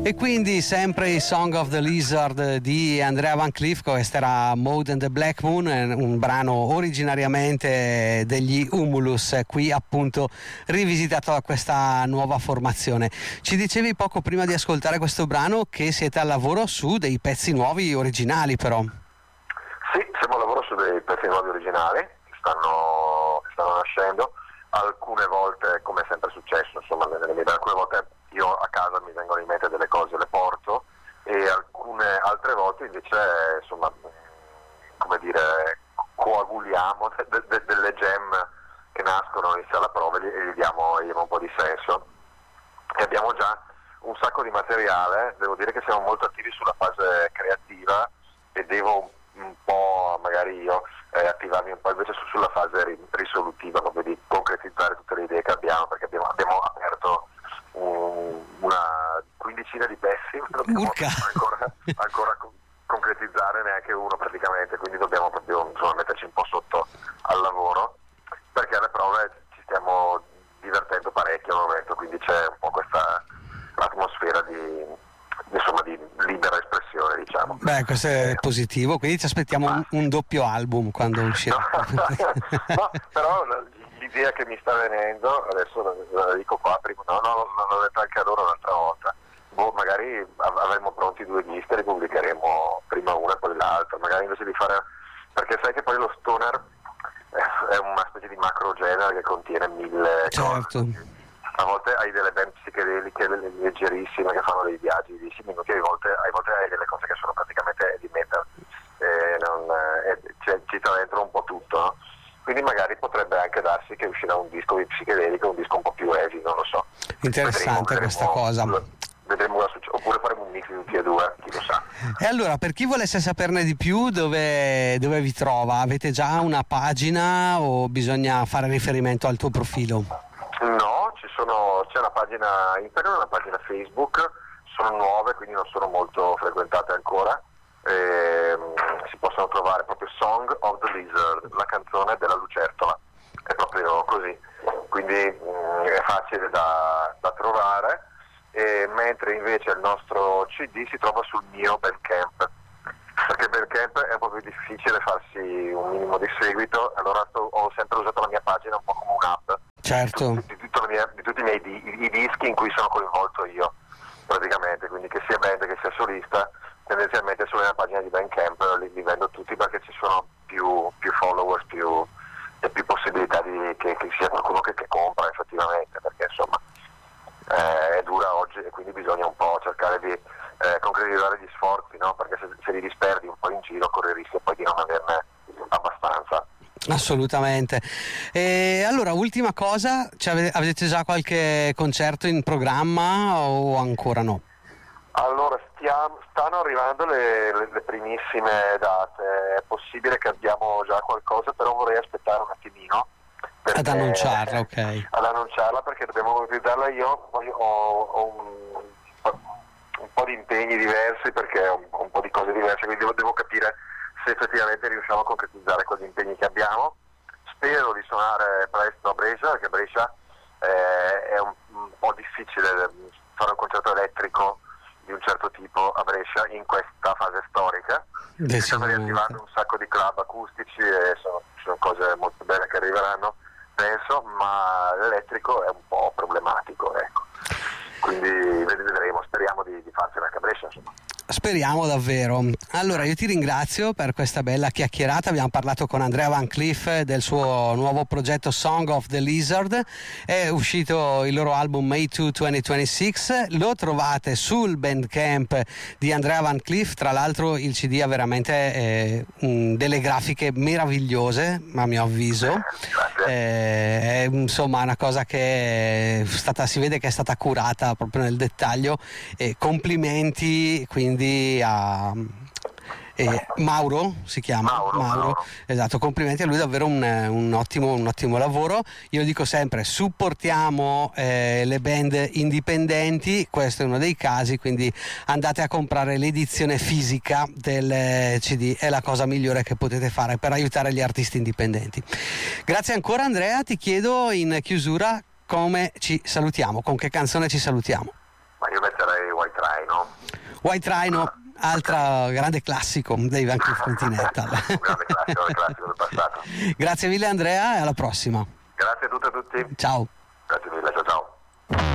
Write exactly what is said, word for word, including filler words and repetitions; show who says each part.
Speaker 1: E quindi sempre i Song of the Lizard di Andrea Van Cliff, questo era Mode and the Black Moon, un brano originariamente degli Humulus, qui appunto rivisitato da questa nuova formazione. Ci dicevi poco prima di ascoltare questo brano che siete al lavoro su dei pezzi nuovi originali, però.
Speaker 2: Sì, siamo al lavoro su dei pezzi nuovi originali che stanno, che stanno nascendo. Alcune volte, come è sempre successo, insomma, nelle mie, alcune volte io a casa mi vengono in mente delle cose, le porto, e alcune altre volte invece, insomma, come dire, coaguliamo de, de, delle gem che nascono in sala prove e gli diamo, gli diamo un po' di senso. E abbiamo già un sacco di materiale, devo dire che siamo molto attivi sulla fase creativa e devo un po', magari io, eh, attivarmi un po' invece su, sulla fase ri, risolutiva, proprio di concretizzare tutte le idee che abbiamo, perché abbiamo, abbiamo aperto un, una quindicina di pezzi, non dobbiamo ancora, ancora con, concretizzare neanche uno praticamente, quindi dobbiamo proprio, insomma, metterci un po' sotto al lavoro, perché alle prove ci stiamo divertendo parecchio al momento, quindi c'è un po' questa atmosfera di, insomma, di libera espressione, diciamo.
Speaker 1: Beh, questo è positivo, quindi ci aspettiamo un, un doppio album quando uscirà.
Speaker 2: No, però l'idea che mi sta venendo, adesso la dico qua, prima, no, no, l'ho detto anche a loro l'altra volta, boh, magari avremo pronti due liste, li pubblicheremo prima una e poi l'altra, magari invece di fare, perché sai che poi lo stoner è una specie di macro genere che contiene mille
Speaker 1: certo.
Speaker 2: cose. A volte hai delle band psichedeliche leggerissime che fanno dei viaggi di dieci minuti, a volte, a volte hai delle cose che sono praticamente heavy metal, e non, e cioè, ci sta dentro un po' tutto, no? Quindi magari potrebbe anche darsi che uscirà un disco di psichedelico, un disco un po' più heavy, non lo so.
Speaker 1: Interessante vedremo, questa vedremo, cosa.
Speaker 2: Vedremo cosa succede, oppure faremo un mix di tutti e due, chi lo sa.
Speaker 1: E allora, per chi volesse saperne di più, dove, dove vi trova? Avete già una pagina o bisogna fare riferimento al tuo profilo?
Speaker 2: No, ci sono, c'è una pagina Instagram, una pagina Facebook, sono nuove, quindi non sono molto frequentate ancora. E, um, si possono trovare proprio Song of the Lizard, la canzone della lucertola, è proprio così, quindi um, è facile da, da trovare, e mentre invece il nostro C D si trova sul mio Bandcamp, perché Bandcamp è un po' più difficile farsi un minimo di seguito, allora sto, ho sempre usato la mia pagina un po' come un hub.
Speaker 1: Certo.
Speaker 2: Di, di, di, mia, di tutti i miei di, i, i dischi in cui sono coinvolto io praticamente, quindi che sia band che sia solista, tendenzialmente sulla mia pagina di Bandcamp li, li vendo tutti perché ci sono più, più followers, più, e più possibilità di che, che sia qualcuno che, che compra effettivamente, perché insomma eh, è dura oggi e quindi bisogna un po' cercare di eh, concretizzare gli sforzi, no? Perché se, se li disperdi un po' in giro corri il rischio poi di non averne abbastanza.
Speaker 1: Assolutamente. E allora, ultima cosa, cioè, avete già qualche concerto in programma o ancora no?
Speaker 2: Allora, stiamo, stanno arrivando le, le, le primissime date, è possibile che abbiamo già qualcosa, però vorrei aspettare un attimino. Perché,
Speaker 1: ad annunciarla, ok.
Speaker 2: Ad annunciarla perché dobbiamo concretizzarla. Io poi ho, ho un, un po' di impegni diversi, perché ho un, ho un po' di cose diverse, quindi devo, devo capire se effettivamente riusciamo a concretizzare quegli impegni che abbiamo. Spero di suonare presto a Brescia, perché Brescia eh, è un, un po' difficile fare un concerto elettrico di un certo tipo a Brescia in questa fase storica. Si stanno riattivando un sacco di club acustici e sono, sono cose molto belle che arriveranno, penso, ma l'elettrico è un po' problematico, ecco. Quindi vedremo, speriamo di, di farcela anche a Brescia, insomma.
Speaker 1: Speriamo davvero. Allora, io ti ringrazio per questa bella chiacchierata. Abbiamo parlato con Andrea Van Cliff del suo nuovo progetto Song of the Lizard. È uscito il loro album May second duemilaventisei. Lo trovate sul Bandcamp di Andrea Van Cliff. Tra l'altro il C D ha veramente eh, delle grafiche meravigliose, a mio avviso. Eh, è insomma una cosa che è stata, si vede che è stata curata proprio nel dettaglio. Eh, complimenti quindi a eh, Mauro si chiama
Speaker 2: Mauro,
Speaker 1: Mauro.
Speaker 2: Mauro.
Speaker 1: Esatto, complimenti a lui, davvero un, un, ottimo, un ottimo lavoro. Io dico sempre, supportiamo eh, le band indipendenti, questo è uno dei casi, quindi andate a comprare l'edizione fisica del C D, è la cosa migliore che potete fare per aiutare gli artisti indipendenti. Grazie ancora Andrea, ti chiedo in chiusura come ci salutiamo, con che canzone ci salutiamo?
Speaker 2: Ma io metterei White Rhino
Speaker 1: White Rhino, altro grande classico dei Van Cleef Continental.
Speaker 2: Un grande classico, classico del passato.
Speaker 1: Grazie mille Andrea e alla prossima.
Speaker 2: Grazie a tutte e a tutti.
Speaker 1: Ciao.